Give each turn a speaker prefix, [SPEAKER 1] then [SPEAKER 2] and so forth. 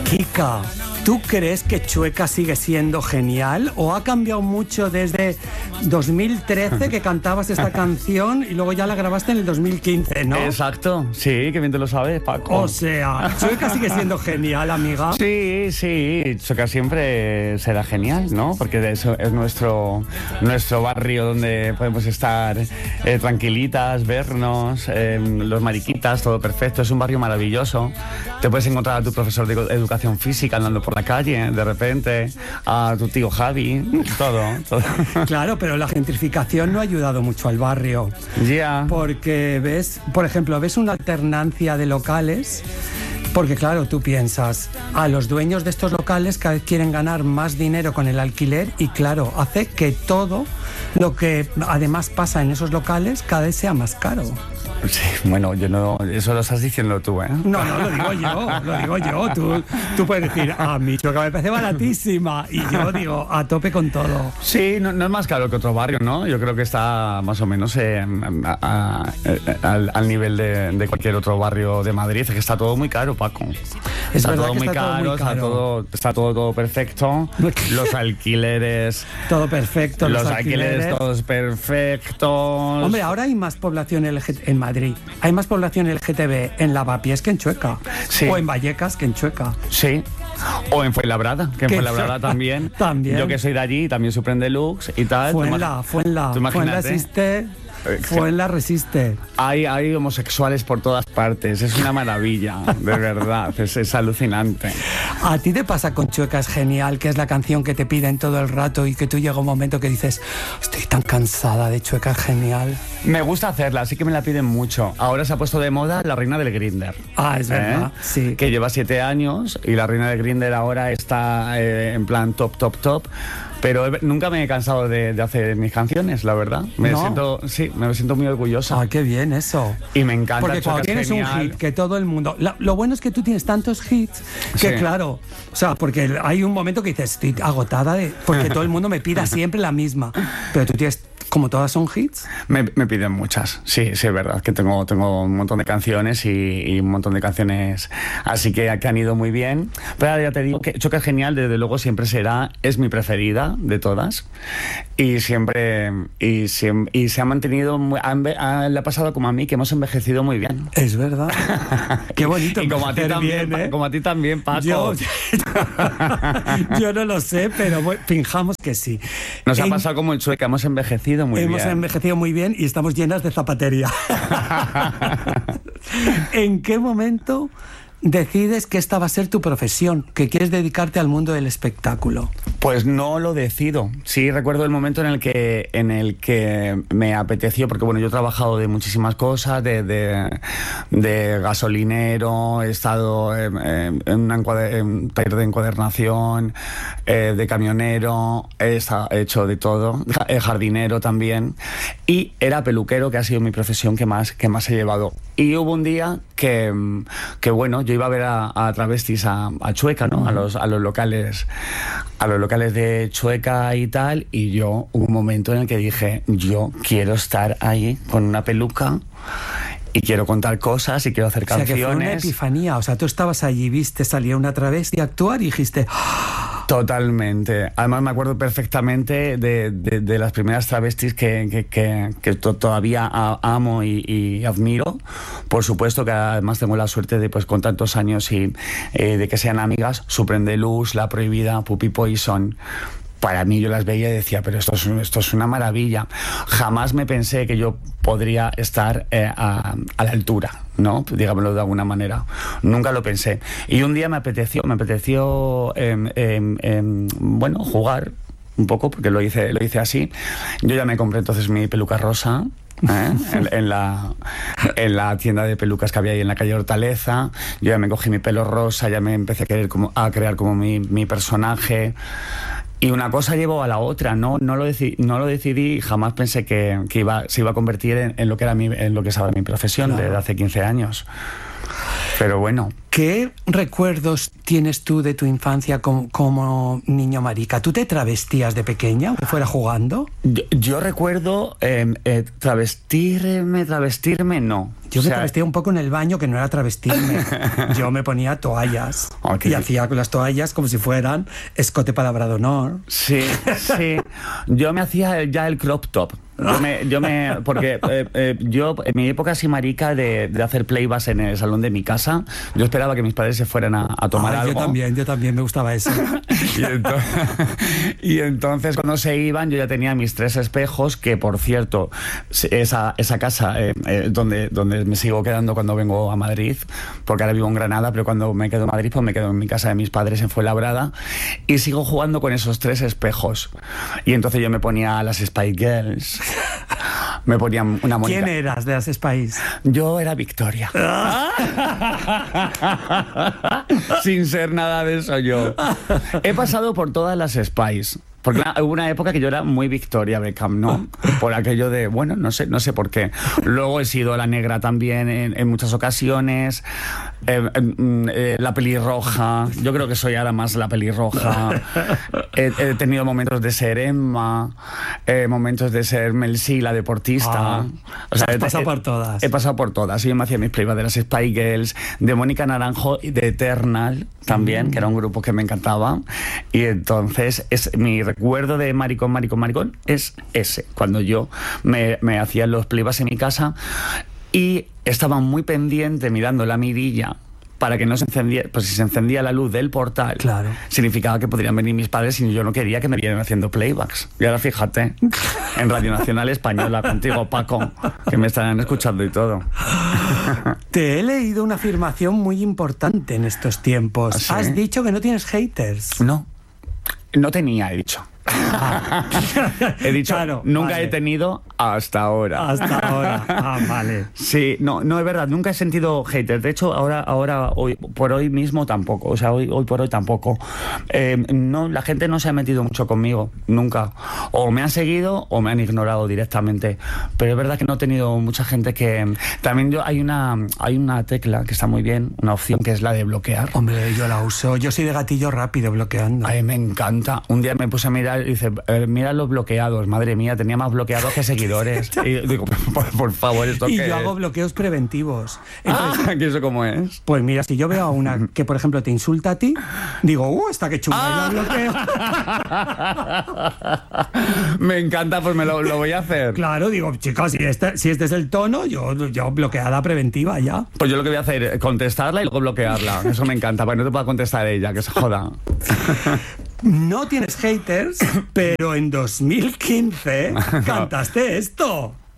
[SPEAKER 1] Kika, ¿tú crees que Chueca sigue siendo genial o ha cambiado mucho desde 2013 que cantabas esta canción y luego ya la grabaste en el 2015, ¿no?
[SPEAKER 2] Exacto, sí, que bien te lo sabes, Paco.
[SPEAKER 1] O sea, Chueca sigue siendo genial, amiga.
[SPEAKER 2] Sí, Chueca siempre será genial, ¿no? Porque eso es nuestro barrio donde podemos estar tranquilitas, vernos, los mariquitas, todo perfecto. Es un barrio maravilloso. Te puedes encontrar a tu profesor de educación física andando por la calle, de repente, a tu tío Javi, todo.
[SPEAKER 1] Claro, pero la gentrificación no ha ayudado mucho al barrio.
[SPEAKER 2] Ya.
[SPEAKER 1] Porque ves, por ejemplo, ves una alternancia de locales. Porque claro, tú piensas, los dueños de estos locales cada vez quieren ganar más dinero con el alquiler y claro, hace que todo lo que además pasa en esos locales cada vez sea más caro.
[SPEAKER 2] Sí, bueno, yo no, eso lo estás diciendo tú, ¿eh?
[SPEAKER 1] No, lo digo yo. Tú puedes decir, mi Chueca me parece baratísima. Y yo digo, a tope con todo.
[SPEAKER 2] Sí, no es más caro que otro barrio, ¿no? Yo creo que está más o menos al nivel de cualquier otro barrio de Madrid. Es que está todo muy caro, Paco. Está todo muy caro, está todo perfecto. Los alquileres...
[SPEAKER 1] Todo perfecto.
[SPEAKER 2] Los alquileres todos perfectos.
[SPEAKER 1] Hombre, ahora hay más población en Madrid. Hay más población LGTB en Lavapiés que en Chueca.
[SPEAKER 2] Sí.
[SPEAKER 1] O en Vallecas que en Chueca.
[SPEAKER 2] Sí. O en Fuenlabrada, que en Fuenlabrada también.
[SPEAKER 1] También.
[SPEAKER 2] Yo que soy de allí, también sufren deluxe y tal.
[SPEAKER 1] Fuenla existe. Fuenla resiste.
[SPEAKER 2] Hay homosexuales por todas partes. Es una maravilla, de verdad. Es alucinante.
[SPEAKER 1] ¿A ti te pasa con Chueca es genial, que es la canción que te piden todo el rato y que tú llega un momento que dices, estoy tan cansada de Chueca es genial?
[SPEAKER 2] Me gusta hacerla, así que me la piden mucho. Ahora se ha puesto de moda la reina del Grindr.
[SPEAKER 1] Es verdad, sí.
[SPEAKER 2] Que lleva 7 años y la reina del Grindr ahora está en plan top. Pero nunca me he cansado de hacer mis canciones, la verdad. Me siento muy orgullosa.
[SPEAKER 1] Qué bien eso.
[SPEAKER 2] Y me encanta.
[SPEAKER 1] Porque cuando tienes un hit que todo el mundo... Lo bueno es que tú tienes tantos hits que claro, o sea, porque hay un momento que dices, estoy agotada porque todo el mundo me pida siempre la misma. Pero tú tienes... Como todas son hits.
[SPEAKER 2] Me piden muchas, sí, es verdad, que tengo un montón de canciones y un montón de canciones así que han ido muy bien. Pero ahora ya te digo que Chueca es genial, desde luego siempre es mi preferida de todas y se ha mantenido, le ha pasado como a mí, que hemos envejecido muy bien.
[SPEAKER 1] Es verdad. Qué bonito.
[SPEAKER 2] Y como a ti también,
[SPEAKER 1] bien, ¿eh?
[SPEAKER 2] Como a ti también, Paco.
[SPEAKER 1] Yo no lo sé, pero finjamos que sí.
[SPEAKER 2] Nos ha pasado como el Chueca, hemos envejecido
[SPEAKER 1] Hemos envejecido muy bien y estamos llenas de zapatería. ¿En qué momento decides que esta va a ser tu profesión, que quieres dedicarte al mundo del espectáculo?
[SPEAKER 2] Pues no lo decido. Sí, recuerdo el momento en el que me apeteció, porque bueno, yo he trabajado de muchísimas cosas, de gasolinero, he estado en un taller de encuadernación, de camionero, he hecho de todo, jardinero también, y era peluquero, que ha sido mi profesión que más he llevado. Y hubo un día que bueno, yo iba a ver a travestis a Chueca, ¿no? A los locales de Chueca y tal, y hubo un momento en el que dije, yo quiero estar ahí con una peluca y quiero contar cosas y quiero hacer canciones. O sea, que fue una
[SPEAKER 1] epifanía, o sea, tú estabas allí, viste salir una travesti a actuar y dijiste...
[SPEAKER 2] Totalmente. Además me acuerdo perfectamente de las primeras travestis que todavía amo y admiro. Por supuesto que además tengo la suerte de, pues con tantos años y de que sean amigas, Supreme Deluxe, La Prohibida, Puppy Poison. Para mí yo las veía y decía, pero esto es una maravilla. Jamás me pensé que yo podría estar a la altura, ¿no? Digámoslo de alguna manera. Nunca lo pensé. Y un día me apeteció bueno, jugar un poco, porque lo hice así. Yo ya me compré entonces mi peluca rosa, en la tienda de pelucas que había ahí en la calle Hortaleza. Yo ya me cogí mi pelo rosa, ya me empecé a crear como mi personaje. Y una cosa llevó a la otra, no lo decidí, jamás pensé que se iba a convertir en lo que es ahora mi profesión, claro, desde hace 15 años. Pero bueno.
[SPEAKER 1] ¿Qué recuerdos tienes tú de tu infancia como niño marica? ¿Tú te travestías de pequeña, que fuera jugando?
[SPEAKER 2] Yo recuerdo travestirme, no.
[SPEAKER 1] Yo me travestía un poco en el baño, que no era travestirme. Yo me ponía toallas. Y hacía con las toallas como si fueran escote palabra de honor.
[SPEAKER 2] Sí, sí. Yo me hacía ya el crop top. Porque yo, en mi época así marica de hacer playbacks en el salón de mi casa, yo esperaba que mis padres se fueran a tomar algo.
[SPEAKER 1] Yo también me gustaba eso.
[SPEAKER 2] y entonces cuando se iban, yo ya tenía mis 3 espejos, que por cierto, esa casa donde me sigo quedando cuando vengo a Madrid, porque ahora vivo en Granada, pero cuando me quedo en Madrid, pues me quedo en mi casa de mis padres en Fuenlabrada, y sigo jugando con esos 3 espejos. Y entonces yo me ponía a las Spice Girls. Me ponían una Mónica.
[SPEAKER 1] ¿Quién eras de las Spice?
[SPEAKER 2] Yo era Victoria. Sin ser nada de eso yo. He pasado por todas las Spice. Porque hubo una época que yo era muy Victoria Beckham, ¿no? Por aquello de, bueno, no sé por qué. Luego he sido la negra también en muchas ocasiones. La pelirroja. Yo creo que soy ahora más la pelirroja. He tenido momentos de ser Emma, momentos de ser Mel C, la deportista.
[SPEAKER 1] O sea, he pasado por todas.
[SPEAKER 2] He pasado por todas. Yo me hacía mis playbacks de las Spice Girls, de Mónica Naranjo y de Eternal también, que era un grupo que me encantaba. Y entonces mi recuerdo de maricón es ese, cuando yo me hacía los playbacks en mi casa y estaba muy pendiente mirando la mirilla para que no se encendiera, pues si se encendía la luz del portal,
[SPEAKER 1] claro,
[SPEAKER 2] significaba que podrían venir mis padres y yo no quería que me vieran haciendo playbacks. Y ahora fíjate, en Radio Nacional Española contigo, Paco, que me estarán escuchando y todo.
[SPEAKER 1] Te he leído una afirmación muy importante en estos tiempos.
[SPEAKER 2] ¿Sí?
[SPEAKER 1] Has dicho que no tienes haters.
[SPEAKER 2] No tenía, he dicho. He dicho,
[SPEAKER 1] claro,
[SPEAKER 2] nunca
[SPEAKER 1] vale.
[SPEAKER 2] he tenido hasta ahora.
[SPEAKER 1] Vale.
[SPEAKER 2] Sí, no es verdad, nunca he sentido haters. De hecho, hoy por hoy mismo tampoco. O sea, hoy por hoy tampoco. No, la gente no se ha metido mucho conmigo, nunca. O me han seguido o me han ignorado directamente. Pero es verdad que no he tenido mucha gente que... También hay una tecla que está muy bien, una opción que es la de bloquear.
[SPEAKER 1] Hombre, yo la uso. Yo soy de gatillo rápido bloqueando.
[SPEAKER 2] Ay, me encanta. Un día me puse a mirar y dice, mira los bloqueados, madre mía, tenía más bloqueados que seguidores. Y digo, por favor, ¿esto qué es?
[SPEAKER 1] Y yo hago bloqueos preventivos. Entonces,
[SPEAKER 2] ¿qué eso cómo es?
[SPEAKER 1] Pues mira, si yo veo a una que, por ejemplo, te insulta a ti, digo, esta que chunga, yo la bloqueo.
[SPEAKER 2] Me encanta, pues me lo voy a hacer.
[SPEAKER 1] Claro, digo, chicos, si este es el tono, yo bloqueada preventiva ya.
[SPEAKER 2] Pues yo lo que voy a hacer es contestarla y luego bloquearla. Eso me encanta, para que no te pueda contestar ella, que se joda.
[SPEAKER 1] No tienes haters, pero en 2015 cantaste esto.